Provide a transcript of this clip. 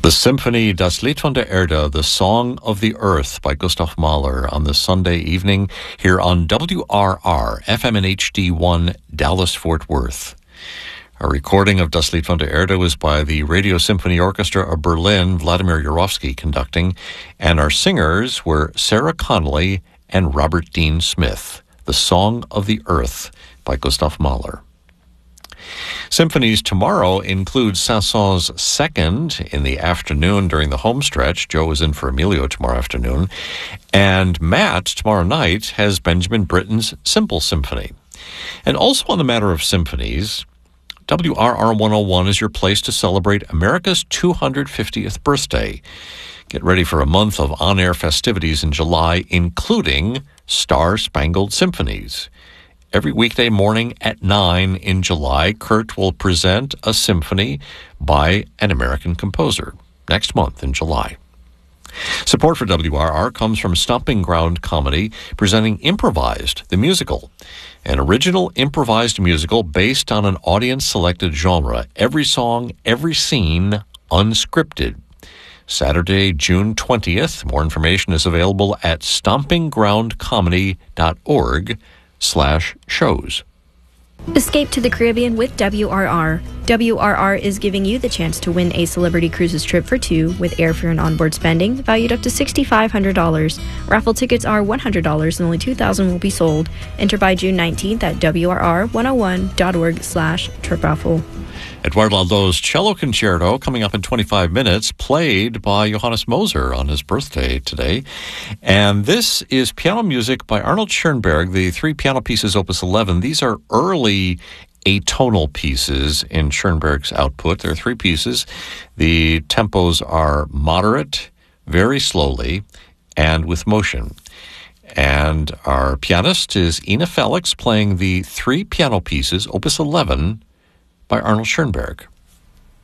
The Symphony Das Lied von der Erde, The Song of the Earth by Gustav Mahler on this Sunday evening here on WRR, FM and HD1, Dallas-Fort Worth. A recording of Das Lied von der Erde was by the Radio Symphony Orchestra of Berlin, Vladimir Jurowski conducting, and our singers were Sarah Connolly and Robert Dean Smith. The Song of the Earth by Gustav Mahler. Symphonies tomorrow include Saint-Saëns' Second in the afternoon during the home stretch. Joe is in for Emilio tomorrow afternoon. And Matt, tomorrow night, has Benjamin Britten's Simple Symphony. And also on the matter of symphonies, WRR 101 is your place to celebrate America's 250th birthday. Get ready for a month of on-air festivities in July, including Star-Spangled Symphonies. Every weekday morning at 9 in July, Kurt will present a symphony by an American composer next month in July. Support for WRR comes from Stomping Ground Comedy, presenting Improvised, the musical, an original improvised musical based on an audience-selected genre. Every song, every scene, unscripted. Saturday, June 20th. More information is available at stompinggroundcomedy.org/shows. Escape to the Caribbean with WRR. WRR is giving you the chance to win a Celebrity Cruises trip for two with airfare and onboard spending valued up to $6,500. Raffle tickets are $100 and only 2,000 will be sold. Enter by June 19th at WRR101.org/trip-raffle. Eduardo Aldo's Cello Concerto coming up in 25 minutes, played by Johannes Moser on his birthday today. And this is piano music by Arnold Schoenberg, the three piano pieces, Opus 11. These are early atonal pieces in Schoenberg's output. There are three pieces. The tempos are moderate, very slowly, and with motion. And our pianist is Ina Felix playing the three piano pieces, Opus 11, by Arnold Schoenberg.